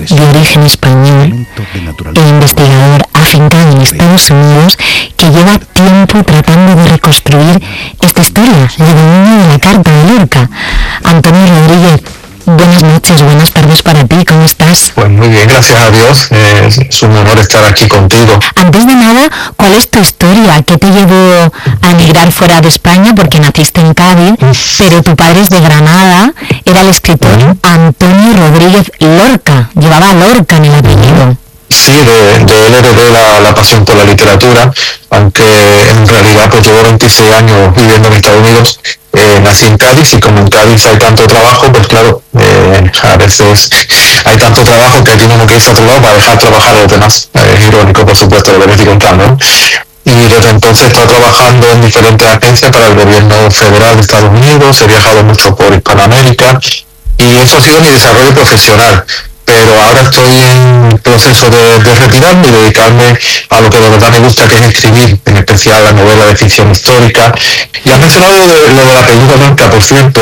de origen español e investigador afincado en Estados Unidos que lleva tiempo tratando de reconstruir esta historia, la del niño de la carta de Lorca. Antonio Rodríguez, buenas noches, buenas tardes para ti, ¿cómo estás? Pues muy bien, gracias a Dios, es un honor estar aquí contigo. Antes de nada, ¿cuál es tu historia? ¿Qué te llevó a emigrar fuera de España? Porque naciste en Cádiz, pero tu padre es de Granada, era el escritor Antonio Rodríguez Lorca, llevaba Lorca en el apellido. Sí, de él heredé la pasión por la literatura, aunque en realidad pues llevo 26 años viviendo en Estados Unidos. Nací en Cádiz y como en Cádiz hay tanto trabajo, pues claro, a veces hay tanto trabajo que aquí uno que irse a otro lado para dejar trabajar a los demás. Es irónico, por supuesto, lo que me estoy contando, ¿no? Y desde entonces he estado trabajando en diferentes agencias para el gobierno federal de Estados Unidos, he viajado mucho por Hispanoamérica y eso ha sido mi desarrollo profesional. Pero ahora estoy en proceso de retirarme y dedicarme a lo que de verdad me gusta, que es escribir, en especial la novela de ficción histórica. Y has mencionado lo de la apellido Lorca, por cierto.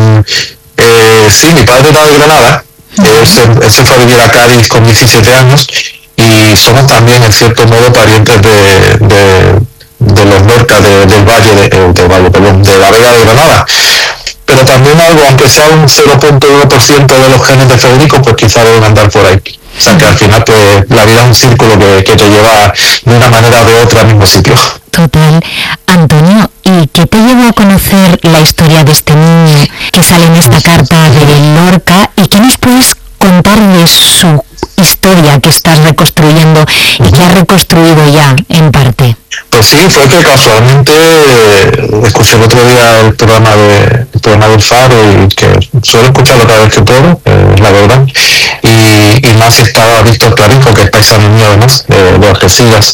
Sí, mi padre era de Granada, él se fue a vivir a Cádiz con 17 años y somos también, en cierto modo, parientes de los Lorca del Valle, de la Vega de Granada. Pero también algo, aunque sea un 0.1% de los genes de Federico, pues quizá deben andar por ahí. O sea que al final pues la vida es un círculo que te lleva de una manera o de otra al mismo sitio. Total. Antonio, ¿y qué te llevó a conocer la historia de este niño que sale en esta carta de Lorca? ¿Y qué nos puedes contar de su historia que estás reconstruyendo y que has reconstruido ya en parte? Pues sí, fue que casualmente escuché el otro día el programa del Faro, y que suelo escucharlo cada vez que puedo, la verdad, y más si estaba Víctor Clavijo, que es paisano mío además, de Algeciras,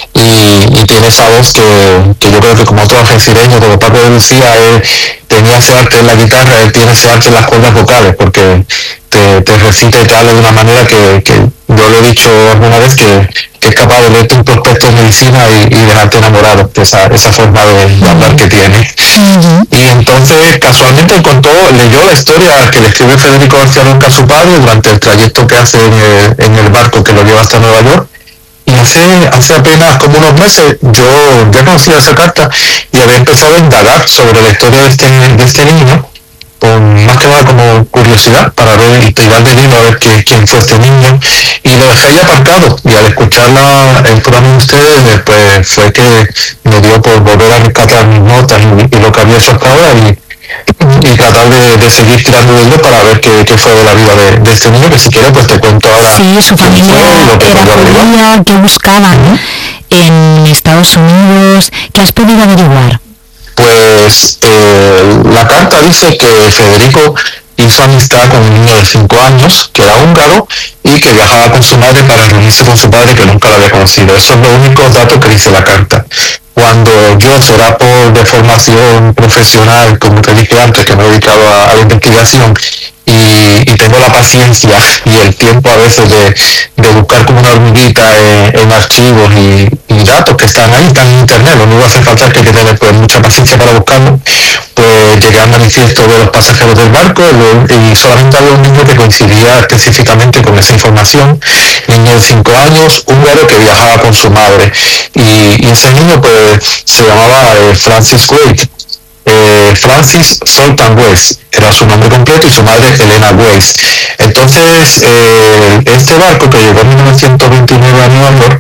y tiene esa voz que yo creo que como otro algecireño, como Paco de Lucía, él tenía ese arte en la guitarra, él tiene ese arte en las cuerdas vocales, porque te recita y te habla de una manera que yo le he dicho alguna vez que es capaz de leerte un prospecto de medicina y dejarte enamorado de esa forma de hablar que tiene. Y entonces casualmente leyó la historia que le escribe Federico García Lorca a su padre durante el trayecto que hace en el barco que lo lleva hasta Nueva York. Y hace apenas como unos meses yo ya conocía esa carta y había empezado a indagar sobre la historia de este niño, más que nada como curiosidad para ver y tirar del hilo a ver quién fue este niño, y lo dejé ahí aparcado, y al escuchar el programa de ustedes pues fue que me dio por volver a rescatar mis notas y lo que había hecho hasta ahora y tratar de seguir tirando de hilo para ver qué fue de la vida de este niño, que si quieres pues te cuento ahora. Sí, su familia era judía, ¿qué buscaban en Estados Unidos? ¿Qué has podido averiguar? Pues la carta dice que Federico hizo amistad con un niño de 5 años, que era húngaro, y que viajaba con su madre para reunirse con su padre, que nunca lo había conocido. Esos son los únicos datos que dice la carta. Cuando yo, será de formación profesional, como te dije antes, que me he dedicado a la investigación, y tengo la paciencia y el tiempo a veces de buscar como una hormiguita en archivos y datos que están ahí, están en internet, lo único que hace falta es que tener pues mucha paciencia para buscarlo. Pues llegué al manifiesto de los pasajeros del barco y solamente había un niño que coincidía específicamente con esa información, niño de 5 años, húngaro, que viajaba con su madre, y ese niño pues se llamaba Francis Wade. Francis Soltan Weiss era su nombre completo y su madre Elena Weiss. Entonces este barco que llegó en 1929 a Nueva York,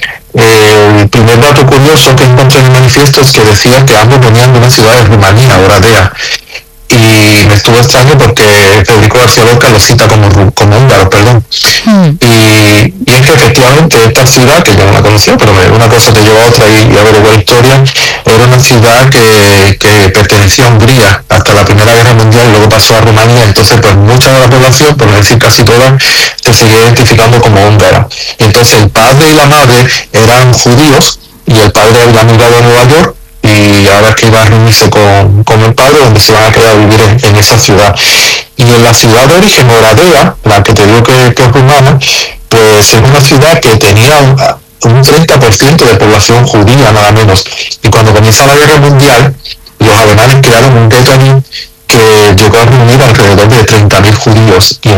el primer dato curioso que encontré en el manifiesto es que decía que ambos venían de una ciudad de Rumanía, Oradea, y me estuvo extraño porque Federico García Lorca lo cita como húngaro, perdón. Y es que efectivamente esta ciudad, que yo no la conocía, pero una cosa te lleva a otra y averiguar la historia, era una ciudad que pertenecía a Hungría hasta la Primera Guerra Mundial y luego pasó a Rumanía. Entonces pues mucha de la población, por no decir casi toda, se seguía identificando como húngara. Y entonces el padre y la madre eran judíos y el padre había migrado a Nueva York, y ahora que iba a reunirse con el padre, donde se van a quedar a vivir en esa ciudad. Y en la ciudad de origen, Oradea, la que te digo que es rumana, pues es una ciudad que tenía un 30% de población judía, nada menos. Y cuando comienza la guerra mundial, los alemanes crearon un gueto allí que llegó a reunir alrededor de 30.000 judíos, y